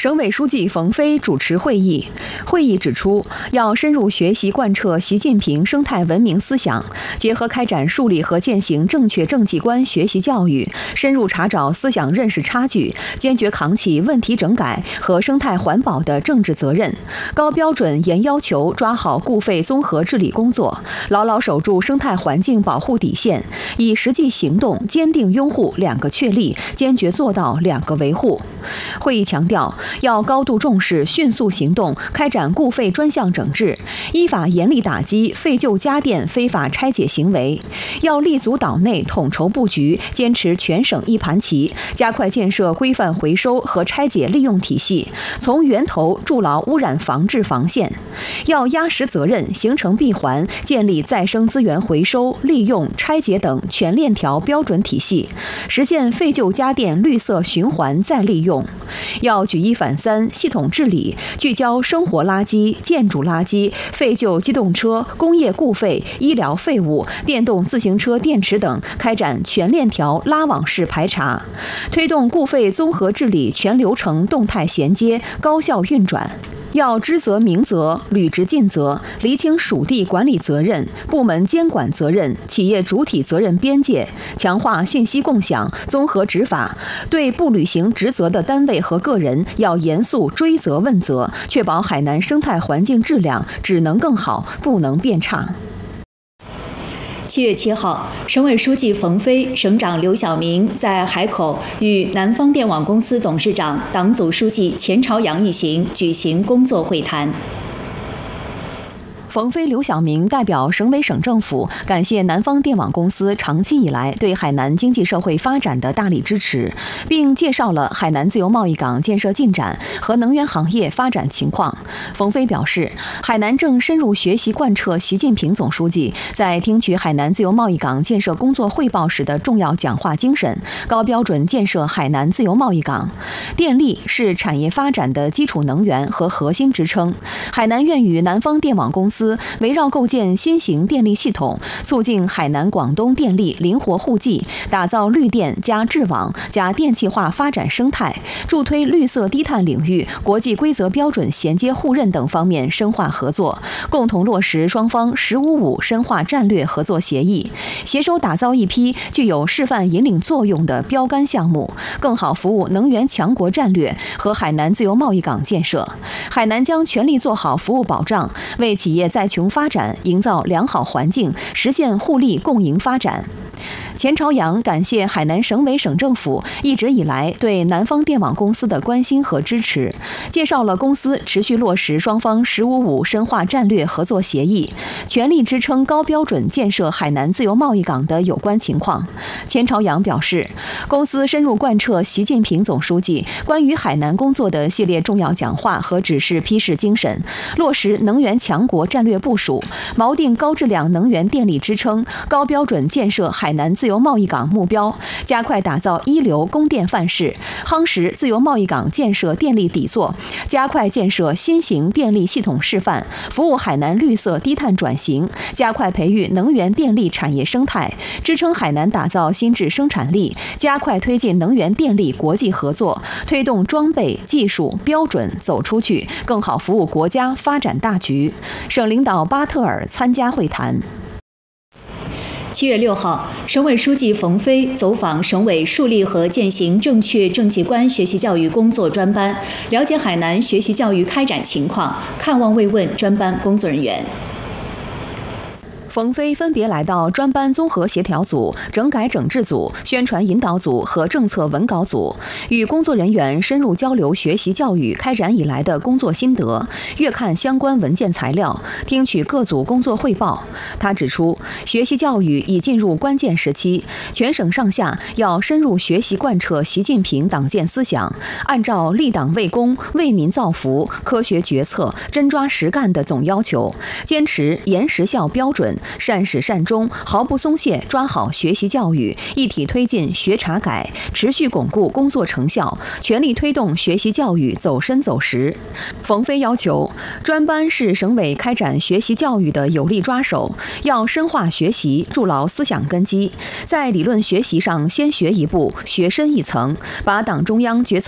省委书记冯飞主持会议。会议指出，要深入学习贯彻习近平生态文明思想，结合开展树立和践行正确政绩观学习教育，深入查找思想认识差距，坚决扛起问题整改和生态环保的政治责任，高标准严要求抓好固废综合治理工作，牢牢守住生态环境保护底线，以实际行动坚定拥护2个确立，坚决做到2个维护。会议强调，要高度重视迅速行动，开展固废专项整治，依法严厉打击废旧家电非法拆解行为，要立足岛内统筹布局，坚持全省一盘棋，加快建设规范回收和拆解利用体系，从源头筑牢污染防治防线。要压实责任，形成闭环，建立再生资源回收、利用、拆解等全链条标准体系，实现废旧家电绿色循环再利用。要举一反三，系统治理，聚焦生活垃圾、建筑垃圾、废旧机动车、工业固废、医疗废物、电动自行车电池等，开展全链条拉网式排查，推动固废综合治理全流程动态衔接、高效运转。要知责明责，履职尽责，厘清属地管理责任、部门监管责任、企业主体责任边界，强化信息共享，综合执法。对不履行职责的单位和个人，要严肃追责问责，确保海南生态环境质量只能更好，不能变差。 7月7号，省委书记冯飞、省长刘晓明在海口与南方电网公司董事长、党组书记钱朝阳一行举行工作会谈。 冯飞、刘晓明代表省委省政府感谢南方电网公司长期以来对海南经济社会发展的大力支持，并介绍了海南自由贸易港建设进展和能源行业发展情况。冯飞表示，海南正深入学习贯彻习近平总书记在听取海南自由贸易港建设工作汇报时的重要讲话精神，高标准建设海南自由贸易港。电力是产业发展的基础能源和核心支撑，海南愿与南方电网公司围绕构建新型电力系统，促进海南广东电力灵活互济，打造绿电加智网加电气化发展生态，助推绿色低碳领域国际规则标准衔接互认等方面深化合作，共同落实双方“15-5”深化战略合作协议，携手打造一批具有示范引领作用的标杆项目，更好服务能源强国战略和海南自由贸易港建设。海南将全力做好服务保障，为企业再穷发展营造良好环境，实现互利共赢发展。钱朝阳感谢海南省委省政府一直以来对南方电网公司的关心和支持，介绍了公司持续落实双方“15-5”深化战略合作协议，全力支撑高标准建设海南自由贸易港的有关情况。钱朝阳表示，公司深入贯彻习近平总书记关于海南工作的系列重要讲话和指示批示精神，落实能源强国战略部署，锚定高质量能源电力支撑、高标准建设海南自由贸易港目标，加快打造一流供电范式，夯实自由贸易港建设电力底座，加快建设新型电力系统示范，服务海南绿色低碳转型，加快培育能源电力产业生态，支撑海南打造新质生产力，加快推进能源电力国际合作，推动装备、技术、标准走出去，更好服务国家发展大局。省领导巴特尔参加会谈。 7月6号，省委书记冯飞走访省委树立和践行正确政绩观学习教育工作专班，了解海南学习教育开展情况，看望慰问专班工作人员。 冯飞分别来到专班综合协调组、整改整治组、宣传引导组和政策文稿组，与工作人员深入交流学习教育开展以来的工作心得，阅看相关文件材料，听取各组工作汇报。他指出，学习教育已进入关键时期，全省上下要深入学习贯彻习近平党建思想，按照立党为公、为民造福、科学决策、真抓实干的总要求，坚持严实效标准，善始善终，毫不松懈抓好学习教育，一体推进学查改，持续巩固工作成效，全力推动学习教育走深走实。冯飞要求，专班是省委开展学习教育的有力抓手，要深化学习，筑牢思想根基，在理论学习上先学一步，学深一层，把党中央决策